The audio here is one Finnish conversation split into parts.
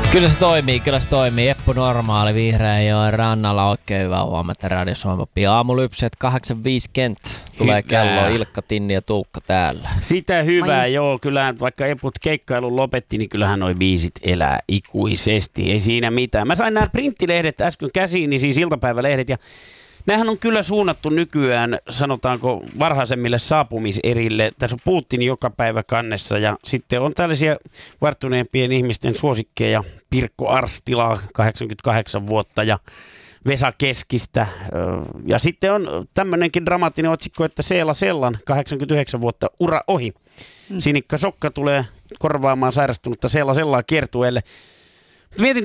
Kyllä se toimii. Eppu Normaali Vihreänjoen rannalla. Oikein hyvää huomenta Radio Suomi. Aamulypset 8.5 Kent. Tulee kello, Ilkka, Tinni ja Tuukka täällä. Sitä hyvää, joo. Kyllähän vaikka Eput keikkailun lopetti, niin kyllähän noi biisit elää ikuisesti. Ei siinä mitään. Mä sain nämä printtilehdet äsken käsiin, niin siis iltapäivälehdet. Ja nämähän on kyllä suunnattu nykyään, sanotaanko, varhaisemmille saapumiserille. Tässä on Putin joka päivä kannessa ja sitten on tällaisia varttuneempien ihmisten suosikkeja. Pirkko Arstila, 88 vuotta ja Vesa Keskistä. Ja sitten on tämmöinenkin dramaattinen otsikko, että Seela Sellan, 89 vuotta, ura ohi. Sinikka Sokka tulee korvaamaan sairastunutta Seela Sellaa kiertueelle. Mietin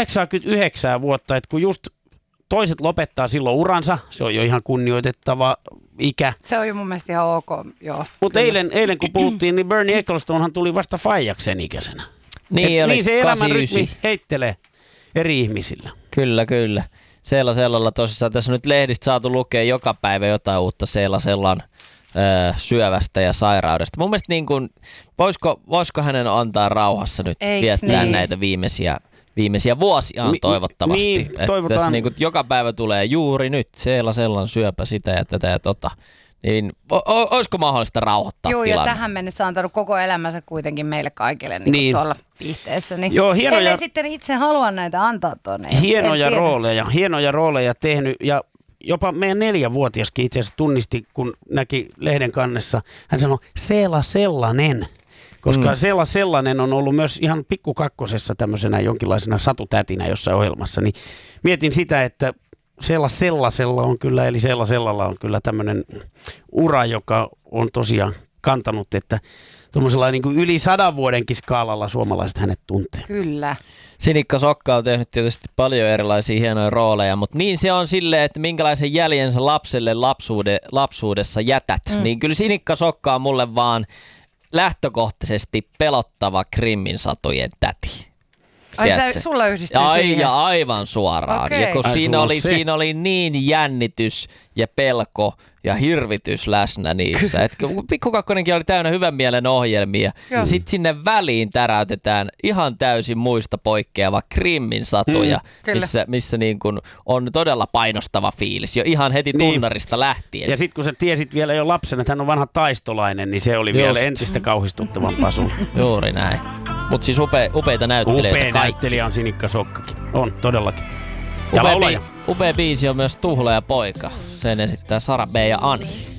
89 vuotta, että kun just toiset lopettaa silloin uransa, se on jo ihan kunnioitettava ikä. Se on jo mun mielestä ihan ok, joo. Mutta eilen kun puhuttiin, niin Bernie Ecclestonehan tuli vasta faijaksen ikäisenä. Niin se elämän rytmi heittelee eri ihmisillä. Kyllä. Seela Sellalla tosissaan tässä on nyt lehdistä saatu lukea joka päivä jotain uutta Seela Sellan syövästä ja sairaudesta. Mun mielestä niin kuin, voisiko hänen antaa rauhassa nyt viettää näitä viimeisiä vuosiaan toivottavasti. Niin, toivotaan. Tässä niin kuin, joka päivä tulee juuri nyt Seela Sellan syöpä sitä ja tätä ja tota. Niin, olisiko mahdollista rauhoittaa tilanne? Joo, ja tähän mennessä on antanut koko elämänsä kuitenkin meille kaikille niin. Tuolla viihteessä. Niin joo, ellei sitten itse halua näitä antaa tuonne. Hienoja rooleja tehnyt ja jopa meidän 4-vuotiaskin itse asiassa tunnisti, kun näki lehden kannessa. Hän sanoi, Seela Sellanen. Koska Seela Sellanen on ollut myös ihan pikkukakkosessa tämmöisenä jonkinlaisena satutätinä jossain ohjelmassa. Niin mietin sitä, että Seela Sellasella on kyllä, eli Seela Sellalla on kyllä tämmöinen ura, joka on tosiaan kantanut, että tuommoisella niin kuin yli 100 vuodenkin skaalalla suomalaiset hänet tuntee. Kyllä. Sinikka Sokka on tehnyt tietysti paljon erilaisia hienoja rooleja, mutta niin se on silleen, että minkälaisen jäljensä lapselle lapsuudessa jätät. Niin kyllä Sinikka Sokka on mulle vaan lähtökohtaisesti pelottava Krimmin satujen täti. Ai sulla yhdistyy siihen? Ja aivan suoraan. Okay. Ja kun siinä oli niin jännitys ja pelko ja hirvitys läsnä niissä. Pikkukakkonenkin oli täynnä hyvän mielen ohjelmia. Sitten sinne väliin täräytetään ihan täysin muista poikkeava Krimmin satuja, missä niin kun on todella painostava fiilis jo ihan heti tunnarista lähtien. Ja sitten kun sä tiesit vielä jo lapsena, että hän on vanha taistolainen, niin se oli vielä entistä kauhistuttavampaa sulle. Juuri näin. Mutta siis upeita näyttelijöitä kaikki. Upea näyttelijä on Sinikka Sokkakin. On, todellakin. Ja upea biisi on myös Tuhla ja poika. Sen esittää Sara B ja Ani.